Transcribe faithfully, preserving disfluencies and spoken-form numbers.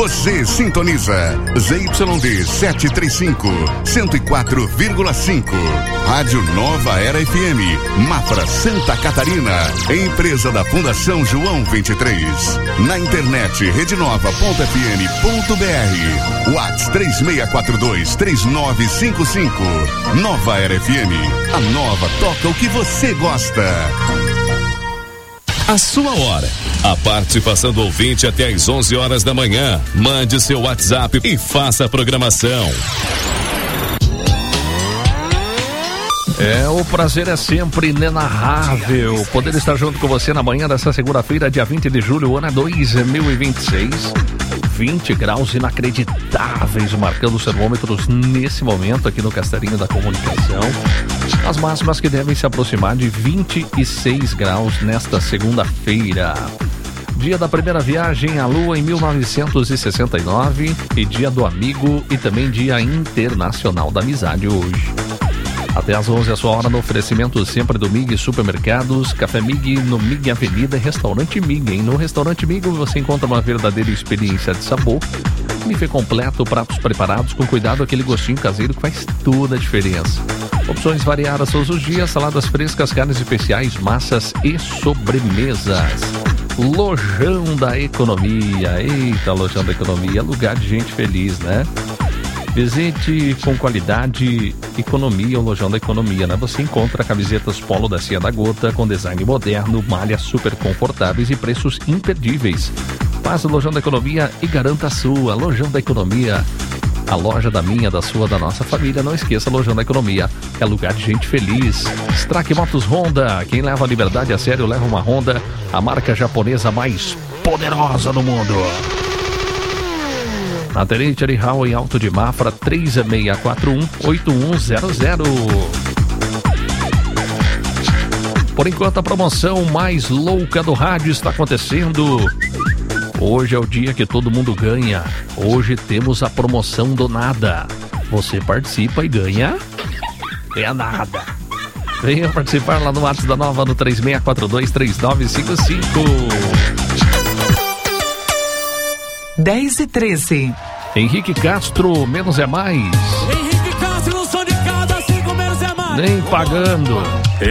Você sintoniza Z Y D setecentos e trinta e cinco, cento e quatro vírgula cinco. Rádio Nova Era F M, Mafra, Santa Catarina. Empresa da Fundação João vinte e três. Na internet rede nova ponto f m ponto b r. WhatsApp três seis quatro dois, três nove cinco cinco. Nova Era F M. A nova toca o que você gosta. A sua hora. A participação do ouvinte até às onze horas da manhã. Mande seu WhatsApp e faça a programação. É, o prazer é sempre inenarrável poder estar junto com você na manhã dessa segunda-feira, dia vinte de julho, ano dois mil e vinte e seis. vinte graus inacreditáveis marcando os termômetros nesse momento aqui no Castelinho da Comunicação. As máximas que devem se aproximar de vinte e seis graus nesta segunda-feira. Dia da primeira viagem à Lua em mil novecentos e sessenta e nove e dia do amigo e também dia internacional da amizade hoje. Até às onze a sua hora no oferecimento sempre do Mig Supermercados, Café Mig no Mig Avenida, Restaurante Mig, hein? No Restaurante Mig você encontra uma verdadeira experiência de sabor, buffet completo, pratos preparados com cuidado, aquele gostinho caseiro que faz toda a diferença. Opções variadas todos os dias, saladas frescas, carnes especiais, massas e sobremesas. Lojão da Economia, eita, Lojão da Economia, lugar de gente feliz, né? Visite com qualidade, economia, o Lojão da Economia, né? Você encontra camisetas polo da Cia da Gota com design moderno, malhas super confortáveis e preços imperdíveis. Faça o Lojão da Economia e garanta a sua. Lojão da Economia, a loja da minha, da sua, da nossa família. Não esqueça, Lojão da Economia é lugar de gente feliz. Strack Motos Honda, quem leva a liberdade a sério leva uma Honda, a marca japonesa mais poderosa do mundo. Na Tenente Arihal em Alto de Mafra, três seis quatro um, oito um zero zero. Por enquanto a promoção mais louca do rádio está acontecendo. Hoje é o dia que todo mundo ganha. Hoje temos a promoção do nada. Você participa e ganha é nada. Venha participar lá no WhatsApp da Nova no três seis quatro dois, três nove cinco cinco. dez e treze. Henrique Castro, menos é mais. Henrique Castro, no som de cada cinco, menos é mais. Nem pagando.